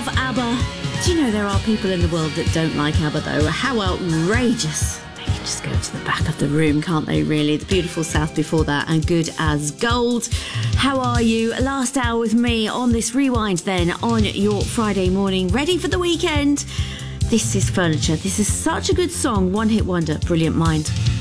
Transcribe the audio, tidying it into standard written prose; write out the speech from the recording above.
love ABBA. Do you know there are people in the world that don't like ABBA though? How outrageous. They can just go to the back of the room, can't they really? The Beautiful South before that and Good as Gold. How are you? Last hour with me on this rewind then on your Friday morning. Ready for the weekend? This is Furniture. This is such a good song. One hit wonder. Brilliant Mind.